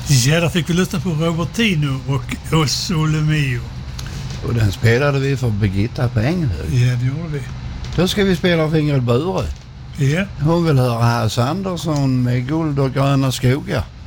Ja, där fick vi lyssna på Robertino och Ossolomio. Och den spelade vi för Birgitta Penghög. Ja, det gjorde vi. Då ska vi spela för Ingrid Bure. Ja. Hon vill höra Hasse Andersson med Guld och gröna skogar.